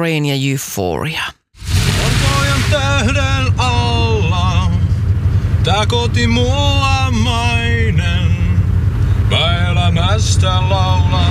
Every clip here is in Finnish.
Rain ja Euphoria. Valkojan tähden alla, tää koti mulla mainen. Mä elämästä laulan,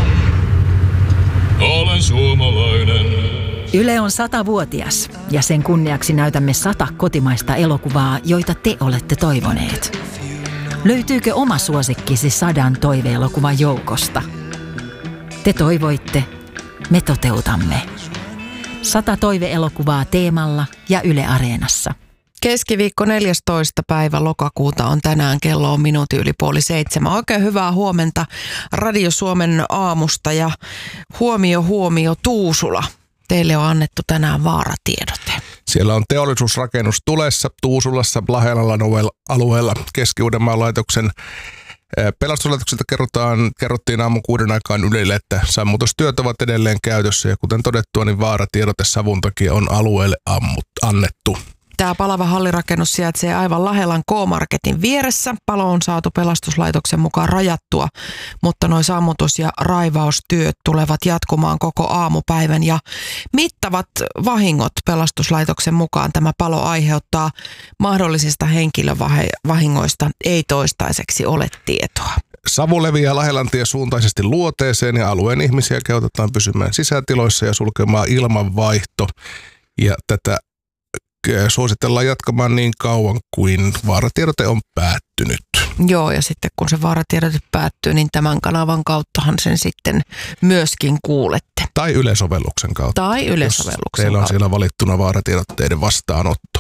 olen suomalainen. Yle on 100-vuotias ja sen kunniaksi näytämme 100 kotimaista elokuvaa, joita te olette toivoneet. Löytyykö oma suosikkisi 100 toiveelokuvan joukosta? Te toivoitte, me toteutamme. 100 toiveelokuvaa Teemalla ja Yle Areenassa. Keskiviikko 14. päivä lokakuuta on tänään, kello on minuutin yli 6:30. Oikein hyvää huomenta Radio Suomen aamusta ja huomio Tuusula. Teille on annettu tänään vaaratiedote. Siellä on teollisuusrakennus tulessa Tuusulassa Lahelan alueella. Keski-Uudenmaan laitoksen pelastuslaitokselta kerrottiin aamun 6 aikaan Ylelle, että sammutustyöt ovat edelleen käytössä ja kuten todettua, niin vaaratiedote savun takia on alueelle annettu. Tämä palava hallirakennus sijaitsee aivan Lahelan K-Marketin vieressä. Palo on saatu pelastuslaitoksen mukaan rajattua, mutta nuo sammutus- ja raivaustyöt tulevat jatkumaan koko aamupäivän. Ja mittavat vahingot pelastuslaitoksen mukaan tämä palo aiheuttaa. Mahdollisista henkilövahingoista ei toistaiseksi ole tietoa. Savu leviää Lahelantien suuntaisesti luoteeseen ja alueen ihmisiä kehotetaan pysymään sisätiloissa ja sulkemaan ilmanvaihto. Ja tätä suositellaan jatkamaan niin kauan kuin vaaratiedote on päättynyt. Joo, ja sitten kun se vaaratiedote päättyy, niin tämän kanavan kauttahan sen sitten myöskin kuulette. Tai Yle-sovelluksen kautta. Teillä on siellä valittuna vaaratiedotteiden vastaanotto.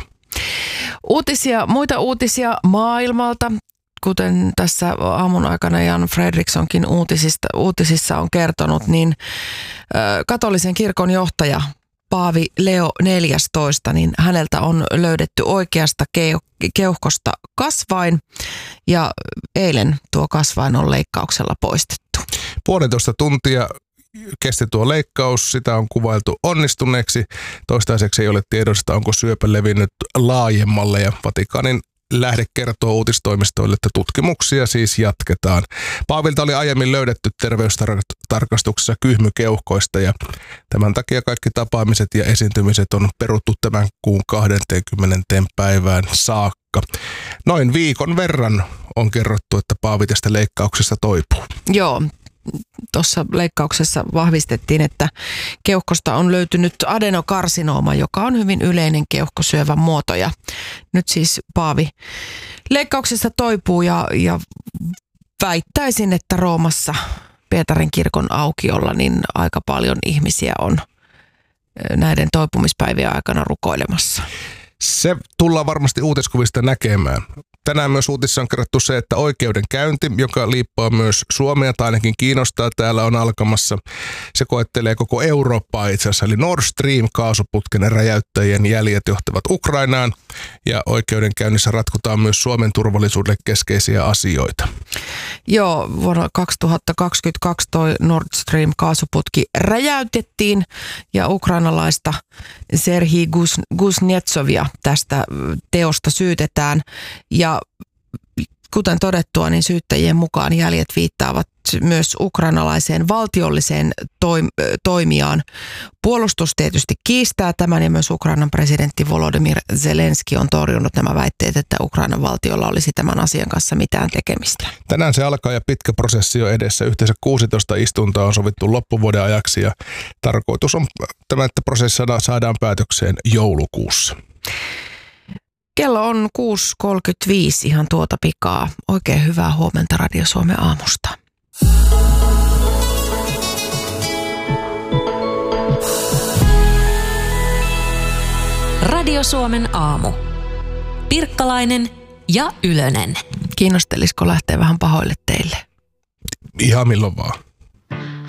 Muita uutisia maailmalta. Kuten tässä aamun aikana Jan Fredrikssonkin uutisissa on kertonut, niin katolisen kirkon johtaja Paavi Leo 14, niin häneltä on löydetty oikeasta keuhkosta kasvain ja eilen tuo kasvain on leikkauksella poistettu. 1,5 tuntia kesti tuo leikkaus, sitä on kuvailtu onnistuneeksi. Toistaiseksi ei ole tiedosta, onko syöpä levinnyt laajemmalle ja Vatikaanin lähde kertoo uutistoimistoille, että tutkimuksia siis jatketaan. Paavilta oli aiemmin löydetty terveystarkastuksessa kyhmy keuhkoista ja tämän takia kaikki tapaamiset ja esiintymiset on peruttu tämän kuun 20. päivään saakka. Noin viikon verran on kerrottu, että Paavi tästä leikkauksesta toipuu. Joo. Tuossa leikkauksessa vahvistettiin, että keuhkosta on löytynyt adenokarsinooma, joka on hyvin yleinen keuhkosyövän muoto. Ja nyt siis Paavi leikkauksessa toipuu ja väittäisin, että Roomassa Pietarin kirkon aukiolla niin aika paljon ihmisiä on näiden toipumispäivien aikana rukoilemassa. Se tullaan varmasti uutiskuvista näkemään. Tänään myös uutissa on kerrottu se, että oikeudenkäynti, joka liippaa myös Suomea tai ainakin kiinnostaa, täällä on alkamassa. Se koettelee koko Eurooppaa itse asiassa, eli Nord Stream -kaasuputken räjäyttäjien jäljet johtavat Ukrainaan. Ja oikeudenkäynnissä ratkotaan myös Suomen turvallisuudelle keskeisiä asioita. Joo, vuonna 2022 toi Nord Stream -kaasuputki räjäytettiin ja ukrainalaista Serhii Kuznetsovia tästä teosta syytetään. Ja kuten todettua, niin syyttäjien mukaan jäljet viittaavat myös ukrainalaiseen valtiolliseen toimijaan. Puolustus tietysti kiistää tämän ja myös Ukrainan presidentti Volodymyr Zelenski on torjunut nämä väitteet, että Ukrainan valtiolla olisi tämän asian kanssa mitään tekemistä. Tänään se alkaa ja pitkä prosessi on edessä. Yhteensä 16 istuntoa on sovittu loppuvuoden ajaksi ja tarkoitus on tämä, että prosessi saadaan päätökseen joulukuussa. Kello on 6.35 ihan tuota pikaa. Oikein hyvää huomenta Radio Suomen aamusta. Radio Suomen aamu. Pirkkalainen ja Ylönen. Kiinnostelisiko lähteä vähän pahoille teille? Ihan milloin vaan.